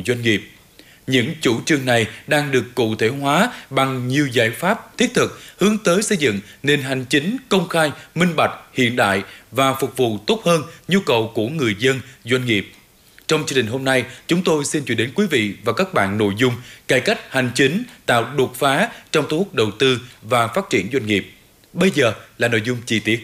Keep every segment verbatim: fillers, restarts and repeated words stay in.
doanh nghiệp. Những chủ trương này đang được cụ thể hóa bằng nhiều giải pháp thiết thực hướng tới xây dựng nền hành chính công khai, minh bạch, hiện đại và phục vụ tốt hơn nhu cầu của người dân, doanh nghiệp. Trong chương trình hôm nay, chúng tôi xin chuyển đến quý vị và các bạn nội dung cải cách hành chính tạo đột phá trong thu hút đầu tư và phát triển doanh nghiệp. Bây giờ là nội dung chi tiết.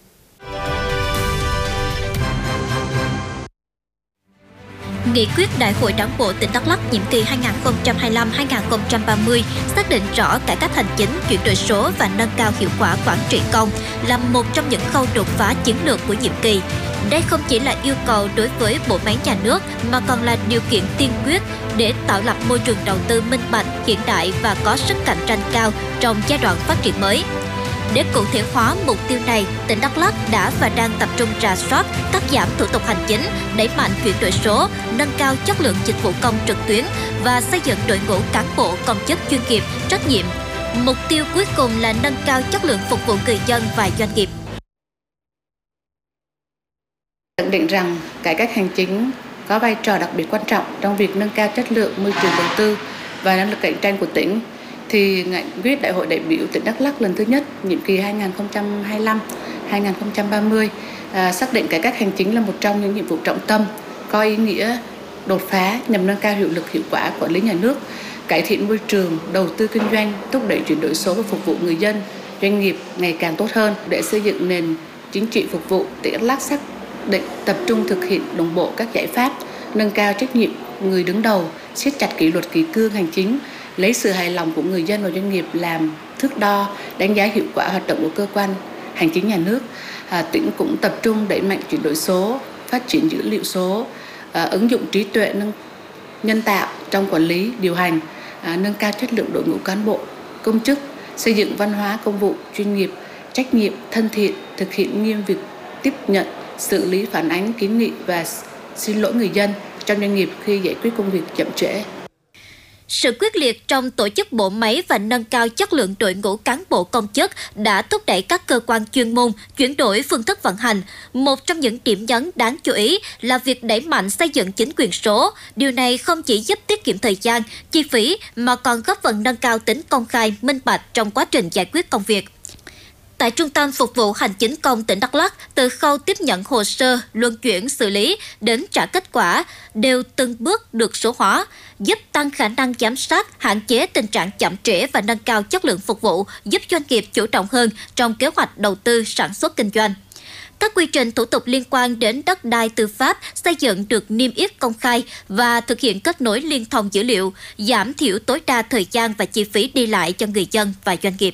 Nghị quyết Đại hội Đảng bộ tỉnh Đắk Lắk nhiệm kỳ hai nghìn không trăm hai mươi lăm đến hai nghìn không trăm ba mươi xác định rõ cải cách hành chính, chuyển đổi số và nâng cao hiệu quả quản trị công là một trong những khâu đột phá chiến lược của nhiệm kỳ. Đây không chỉ là yêu cầu đối với bộ máy nhà nước mà còn là điều kiện tiên quyết để tạo lập môi trường đầu tư minh bạch, hiện đại và có sức cạnh tranh cao trong giai đoạn phát triển mới. Để cụ thể hóa mục tiêu này, tỉnh Đắk Lắk đã và đang tập trung rà soát, cắt giảm thủ tục hành chính, đẩy mạnh chuyển đổi số, nâng cao chất lượng dịch vụ công trực tuyến và xây dựng đội ngũ cán bộ công chức chuyên nghiệp, trách nhiệm. Mục tiêu cuối cùng là nâng cao chất lượng phục vụ người dân và doanh nghiệp. Khẳng định rằng cải cách hành chính có vai trò đặc biệt quan trọng trong việc nâng cao chất lượng môi trường đầu tư và năng lực cạnh tranh của tỉnh. Thì nghị quyết Đại hội đại biểu tỉnh Đắk Lắk lần thứ nhất nhiệm kỳ hai nghìn không trăm hai mươi lăm đến hai nghìn không trăm ba mươi à, xác định cải cách hành chính là một trong những nhiệm vụ trọng tâm có ý nghĩa đột phá nhằm nâng cao hiệu lực hiệu quả quản lý nhà nước, cải thiện môi trường đầu tư kinh doanh, thúc đẩy chuyển đổi số và phục vụ người dân, doanh nghiệp ngày càng tốt hơn. Để xây dựng nền chính trị phục vụ, tỉnh Đắk Lắk xác định tập trung thực hiện đồng bộ các giải pháp, nâng cao trách nhiệm người đứng đầu, siết chặt kỷ luật kỷ cương hành chính, lấy sự hài lòng của người dân và doanh nghiệp làm thước đo đánh giá hiệu quả hoạt động của cơ quan hành chính nhà nước. À, tỉnh cũng tập trung đẩy mạnh chuyển đổi số, phát triển dữ liệu số, à, ứng dụng trí tuệ nâng, nhân tạo trong quản lý, điều hành, à, nâng cao chất lượng đội ngũ cán bộ, công chức, xây dựng văn hóa công vụ chuyên nghiệp, trách nhiệm, thân thiện, thực hiện nghiêm việc tiếp nhận, xử lý phản ánh, kiến nghị và xin lỗi người dân trong doanh nghiệp khi giải quyết công việc chậm trễ. Sự quyết liệt trong tổ chức bộ máy và nâng cao chất lượng đội ngũ cán bộ công chức đã thúc đẩy các cơ quan chuyên môn chuyển đổi phương thức vận hành. Một trong những điểm nhấn đáng chú ý là việc đẩy mạnh xây dựng chính quyền số. Điều này không chỉ giúp tiết kiệm thời gian, chi phí mà còn góp phần nâng cao tính công khai, minh bạch trong quá trình giải quyết công việc. Tại Trung tâm Phục vụ Hành chính công tỉnh Đắk Lắk, từ khâu tiếp nhận hồ sơ, luân chuyển xử lý đến trả kết quả đều từng bước được số hóa, giúp tăng khả năng giám sát, hạn chế tình trạng chậm trễ và nâng cao chất lượng phục vụ, giúp doanh nghiệp chủ động hơn trong kế hoạch đầu tư sản xuất kinh doanh. Các quy trình thủ tục liên quan đến đất đai tư pháp xây dựng được niêm yết công khai và thực hiện kết nối liên thông dữ liệu, giảm thiểu tối đa thời gian và chi phí đi lại cho người dân và doanh nghiệp.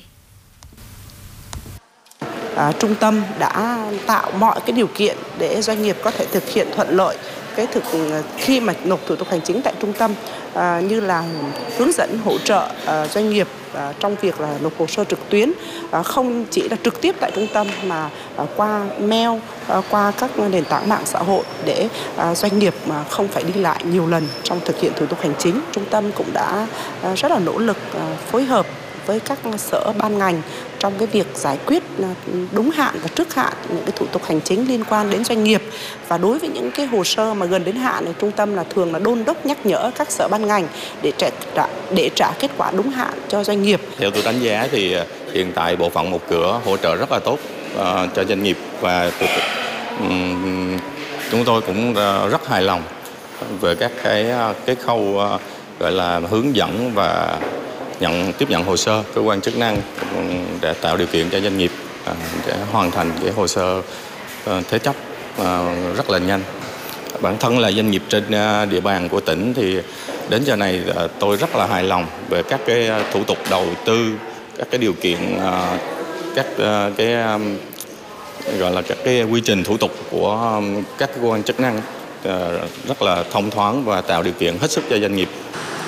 À, trung tâm đã tạo mọi cái điều kiện để doanh nghiệp có thể thực hiện thuận lợi cái thực khi mà nộp thủ tục hành chính tại trung tâm, à, như là hướng dẫn hỗ trợ à, doanh nghiệp à, trong việc là nộp hồ sơ trực tuyến, à, không chỉ là trực tiếp tại trung tâm mà à, qua mail, à, qua các nền tảng mạng xã hội để à, doanh nghiệp mà không phải đi lại nhiều lần trong thực hiện thủ tục hành chính. Trung tâm cũng đã à, rất là nỗ lực à, phối hợp với các sở ban ngành trong cái việc giải quyết đúng hạn và trước hạn những cái thủ tục hành chính liên quan đến doanh nghiệp. Và đối với những cái hồ sơ mà gần đến hạn thì trung tâm là thường là đôn đốc nhắc nhở các sở ban ngành để trả để trả kết quả đúng hạn cho doanh nghiệp. Theo tôi đánh giá thì hiện tại bộ phận một cửa hỗ trợ rất là tốt uh, cho doanh nghiệp và um, chúng tôi cũng uh, rất hài lòng về các cái cái khâu uh, gọi là hướng dẫn và nhận tiếp nhận hồ sơ. Cơ quan chức năng để tạo điều kiện cho doanh nghiệp để hoàn thành cái hồ sơ thế chấp rất là nhanh. Bản thân là doanh nghiệp trên địa bàn của tỉnh thì đến giờ này tôi rất là hài lòng về các cái thủ tục đầu tư, các cái điều kiện, các cái gọi là các cái quy trình thủ tục của các cơ quan chức năng rất là thông thoáng và tạo điều kiện hết sức cho doanh nghiệp.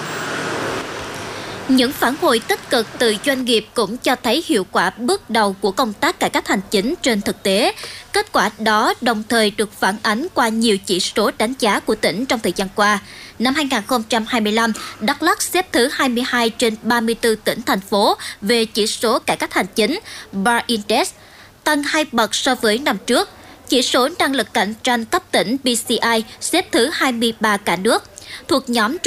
Những phản hồi tích cực từ doanh nghiệp cũng cho thấy hiệu quả bước đầu của công tác cải cách hành chính trên thực tế. Kết quả đó đồng thời được phản ánh qua nhiều chỉ số đánh giá của tỉnh trong thời gian qua. Năm hai nghìn không trăm hai mươi lăm, Đắk Lắk xếp thứ hai mươi hai trên ba mươi tư tỉnh, thành phố về chỉ số cải cách hành chính Bar Index, tăng hai bậc so với năm trước. Chỉ số năng lực cạnh tranh cấp tỉnh B C I xếp thứ hai mươi ba cả nước, thuộc nhóm